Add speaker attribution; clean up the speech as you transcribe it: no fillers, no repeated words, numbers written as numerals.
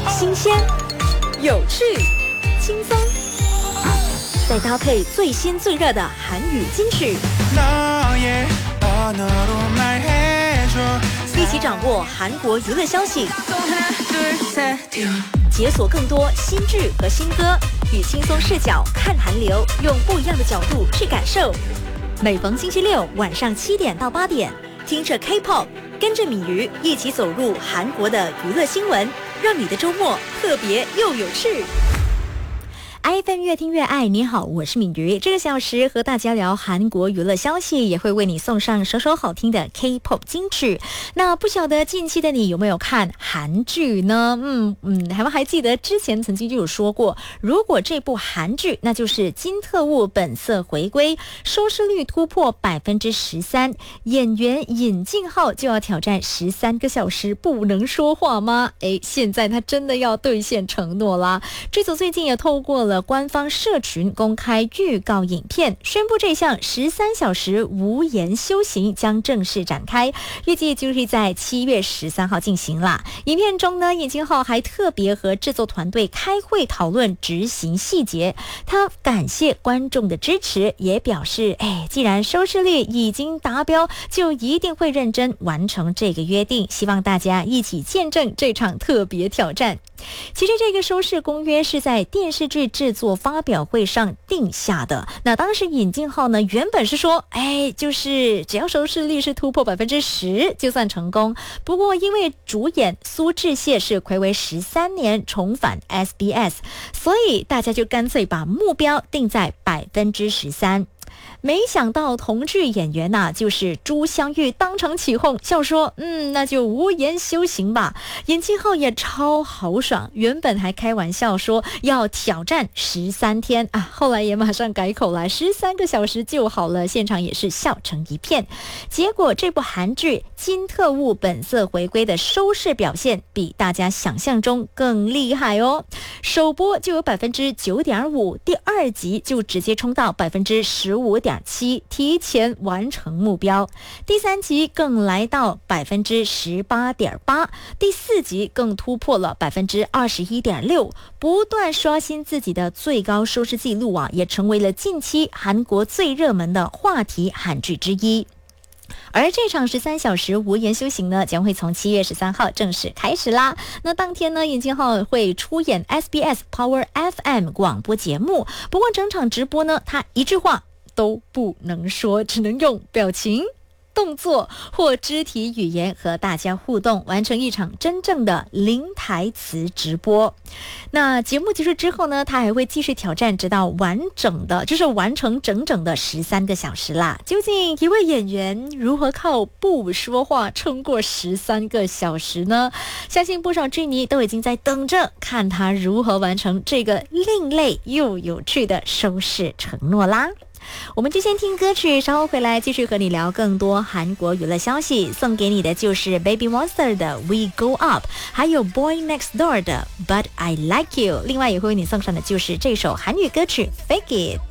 Speaker 1: 新鲜、有趣、轻松，再搭配最新最热的韩语金曲，一起掌握韩国娱乐消息，解锁更多新剧和新歌，以轻松视角看韩流，用不一样的角度去感受。每逢星期六晚上7点到8点，听着 K-pop， 跟着敏瑜一起走入韩国的娱乐新闻，让你的周末特别又有趣。iFM 越听越爱，你好，我是敏瑜。这个小时和大家聊韩国娱乐消息，也会为你送上首首好听的 K-pop 金曲。那不晓得近期的你有没有看韩剧呢？还记得之前曾经就有说过，如果这部韩剧那就是《金特务本色回归》，收视率突破13%，演员尹敬浩就要挑战13个小时不能说话吗？现在他真的要兑现承诺啦。剧组最近也透过了官方社群公开预告影片，宣布这项13小时无言修行将正式展开，预计就是在7月13号进行啦。影片中呢，尹敬浩还特别和制作团队开会讨论执行细节，他感谢观众的支持，也表示既然收视率已经达标，就一定会认真完成这个约定，希望大家一起见证这场特别挑战。其实这个收视公约是在电视剧制作发表会上定下的。那当时尹敬浩呢，原本是说就是只要收视率是突破10%就算成功。不过因为主演苏志燮是睽违13年重返 SBS， 所以大家就干脆把目标定在13%。没想到同剧演员就是朱湘玉当场起哄，笑说那就无言修行吧。尹敬浩也超豪爽，原本还开玩笑说要挑战13天后来也马上改口来13个小时就好了，现场也是笑成一片。结果这部韩剧《金特务本色回归》的收视表现比大家想象中更厉害哦，首播就有 9.5%， 第2集就直接冲到 15.7%， 提前完成目标。第3集更来到 18.8%， 第4集更突破了 21.6%， 不断刷新自己的最高收视纪录也成为了近期韩国最热门的话题韩剧之一。而这场13小时无言修行呢，将会从7月13号正式开始啦。那当天呢，尹敬浩会出演 SBS Power FM 广播节目，不过整场直播呢，他一句话都不能说，只能用表情、动作或肢体语言和大家互动，完成一场真正的零台词直播。那节目结束之后呢，他还会继续挑战，直到完成整整的13个小时啦。究竟一位演员如何靠不说话撑过13个小时呢？相信不少剧迷都已经在等着看他如何完成这个另类又有趣的收视承诺啦。我们就先听歌曲，稍后回来继续和你聊更多韩国娱乐消息。送给你的就是 Baby Monster 的 We Go Up， 还有 Boy Next Door 的 But I Like You， 另外也会为你送上的就是这首韩语歌曲 Fake It。